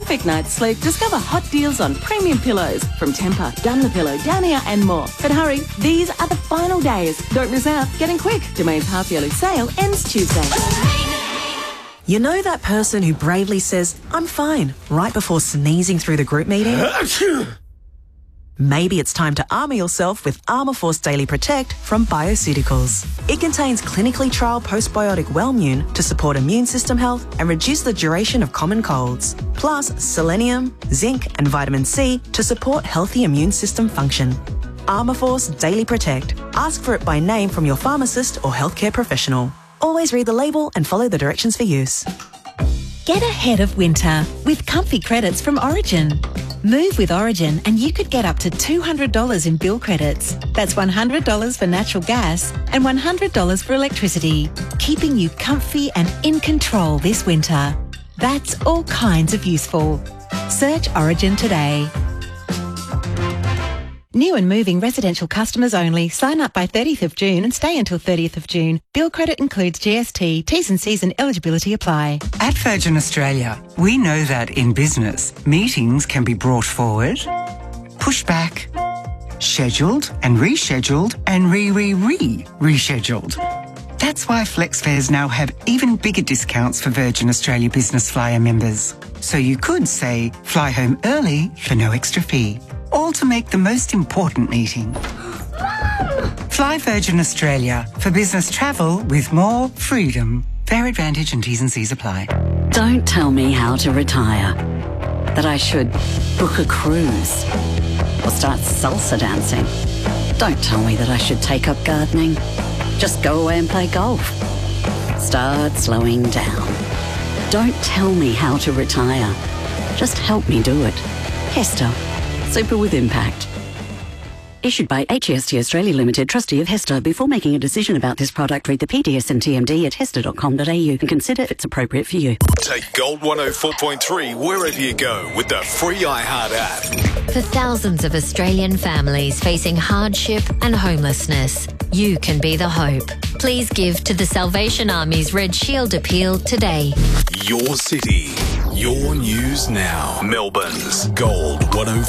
perfect night's sleep, discover hot deals on premium pillows from Tempur, Dunlopillo, Downier and more. But hurry, these are the final days. Don't miss out. Getting quick. Domain's half-yearly sale ends Tuesday. You know that person who bravely says, "I'm fine," right before sneezing through the group meeting? Maybe it's time to armour yourself with Armour Force Daily Protect from Bioceuticals. It contains clinically trialled postbiotic Wellmune to support immune system health and reduce the duration of common colds. Plus selenium, zinc and vitamin C to support healthy immune system function. Armour Force Daily Protect. Ask for it by name from your pharmacist or healthcare professional. Always read the label and follow the directions for use. Get ahead of winter with comfy credits from Origin. Move with Origin and you could get up to $200 in bill credits. That's $100 for natural gas and $100 for electricity, keeping you comfy and in control this winter. That's all kinds of useful. Search Origin today. New and moving residential customers only. Sign up by 30th of June and stay until 30th of June. Bill credit includes GST. T's and C's and eligibility apply. At Virgin Australia, we know that in business, meetings can be brought forward, pushed back, scheduled and rescheduled and rescheduled. That's why FlexFares now have even bigger discounts for Virgin Australia Business Flyer members. So you could say, fly home early for no extra fee. All to make the most important meeting. Fly Virgin Australia for business travel with more freedom. Fair advantage and T's and C's apply. Don't tell me how to retire. That I should book a cruise or start salsa dancing. Don't tell me that I should take up gardening. Just go away and play golf. Start slowing down. Don't tell me how to retire. Just help me do it. Hester. Super with impact. Issued by HEST Australia Limited, trustee of Hester. Before making a decision about this product, read the PDS and TMD at hester.com.au and consider if it's appropriate for you. Take Gold 104.3 wherever you go with the free iHeart app. For thousands of Australian families facing hardship and homelessness, you can be the hope. Please give to the Salvation Army's Red Shield appeal today. Your city, your news now. Melbourne's Gold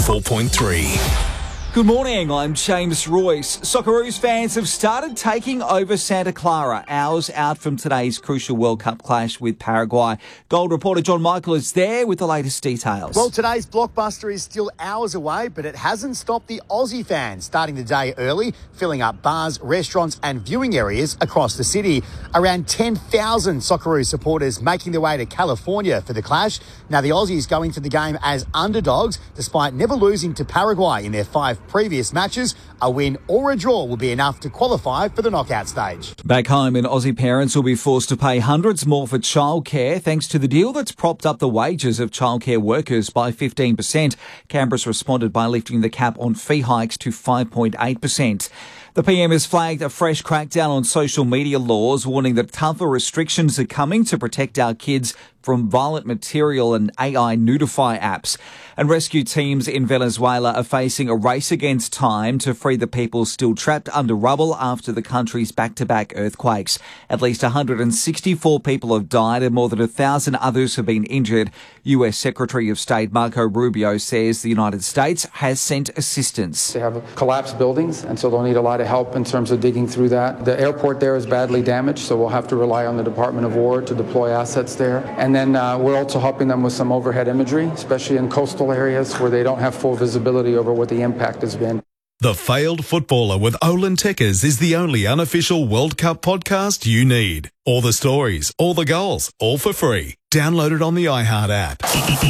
104.3. Good morning, I'm James Royce. Socceroos fans have started taking over Santa Clara, hours out from today's crucial World Cup clash with Paraguay. Gold reporter John Michael is there with the latest details. Well, today's blockbuster is still hours away, but it hasn't stopped the Aussie fans starting the day early, filling up bars, restaurants and viewing areas across the city. Around 10,000 Socceroos supporters making their way to California for the clash. Now, the Aussies go into the game as underdogs, despite never losing to Paraguay in their 5 previous matches. A win or a draw will be enough to qualify for the knockout stage. Back home, Aussie parents will be forced to pay hundreds more for childcare thanks to the deal that's propped up the wages of childcare workers by 15%. Canberra's responded by lifting the cap on fee hikes to 5.8%. The PM has flagged a fresh crackdown on social media laws, warning that tougher restrictions are coming to protect our kids from violent material and AI nudify apps. And rescue teams in Venezuela are facing a race against time to free the people still trapped under rubble after the country's back-to-back earthquakes. At least 164 people have died and more than 1,000 others have been injured. US Secretary of State Marco Rubio says the United States has sent assistance. They have collapsed buildings, and so they'll need a lot of help in terms of digging through that. The airport there is badly damaged, so we'll have to rely on the Department of War to deploy assets there. And then we're also helping them with some overhead imagery, especially in coastal areas where they don't have full visibility over what the impact has been. The Failed Footballer with Olin Tekkers is the only unofficial World Cup podcast you need. All the stories, all the goals, all for free. Download it on the iHeart app.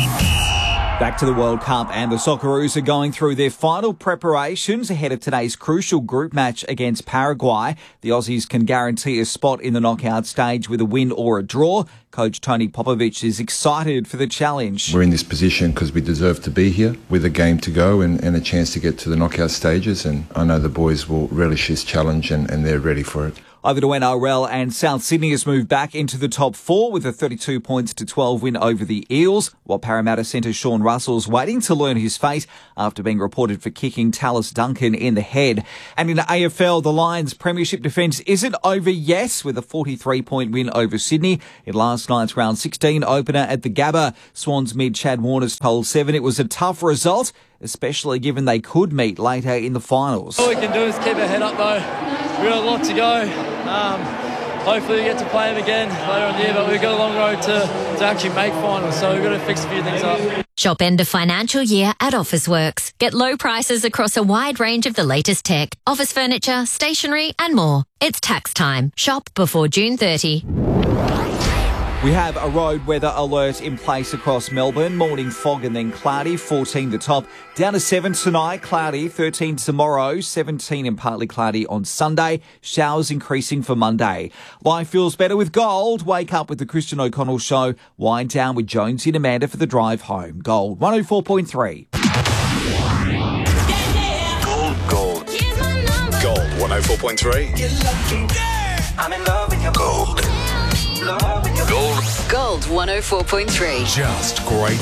Back to the World Cup, and the Socceroos are going through their final preparations ahead of today's crucial group match against Paraguay. The Aussies can guarantee a spot in the knockout stage with a win or a draw. Coach Tony Popovic is excited for the challenge. We're in this position because we deserve to be here with a game to go and a chance to get to the knockout stages, and I know the boys will relish this challenge and they're ready for it. Over to NRL, and South Sydney has moved back into the top 4 with a 32 points to 12 win over the Eels, while Parramatta centre Sean Russell's waiting to learn his fate after being reported for kicking Tallis Duncan in the head. And in the AFL, the Lions' premiership defence isn't over yet with a 43-point win over Sydney in last night's round 16 opener at the Gabba. Swans mid Chad Warner's told 7 it was a tough result, especially given they could meet later in the finals. All we can do is keep our head up though. We've got a lot to go. Hopefully we get to play them again later on the year, but we've got a long road to actually make finals, so we've got to fix a few things up. Shop end of financial year at Officeworks. Get low prices across a wide range of the latest tech, office furniture, stationery and more. It's tax time. Shop before June 30. We have a road weather alert in place across Melbourne. Morning fog and then cloudy, 14 the top. Down to 7 tonight, cloudy, 13 tomorrow, 17 and partly cloudy on Sunday. Showers increasing for Monday. Life feels better with Gold. Wake up with the Christian O'Connell Show. Wind down with Jonesy and Amanda for the drive home. Gold 104.3. Gold. Gold 104.3. I'm in love with your gold. Gold. Gold 104.3. Just great